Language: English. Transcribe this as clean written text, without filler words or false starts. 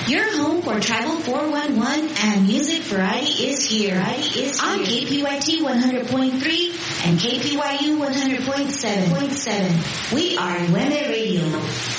Your home for Tribal 411 and music variety is here. On KPYT 100.3 and KPYU 100.7. We are Nueve Radio.